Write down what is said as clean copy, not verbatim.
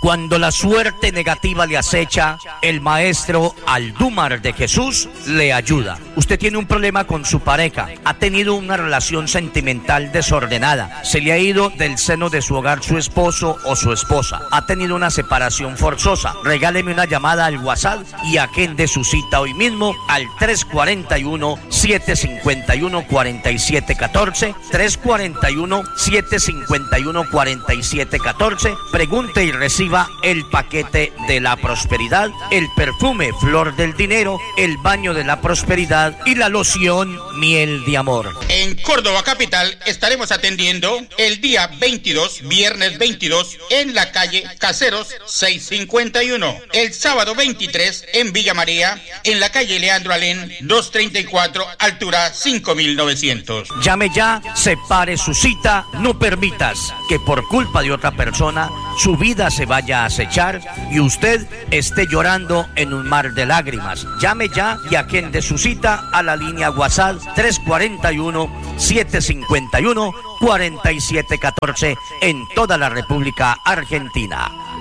Cuando la suerte negativa le acecha, el maestro Aldúmar de Jesús le ayuda. Usted tiene un problema con su pareja, ha tenido una relación sentimental desordenada, se le ha ido del seno de su hogar su esposo o su esposa, ha tenido una separación forzosa. Regáleme una llamada al WhatsApp y agende su cita hoy mismo al 341-751-4714, 341-751-4714. Pregunte y reciba el paquete de la prosperidad, el perfume Flor del Dinero, el baño de la prosperidad y la loción Miel de Amor. En Córdoba capital estaremos atendiendo el día 22, viernes 22, en la calle Caseros 651. El sábado 23 en Villa María, en la calle Leandro Alén 234, altura 5900. Llame ya, separe su cita, no permitas que por culpa de otra persona su vida se vaya a acechar y usted esté llorando en un mar de lágrimas. Llame ya y agende su cita a la línea WhatsApp 341-751-4714 en toda la República Argentina.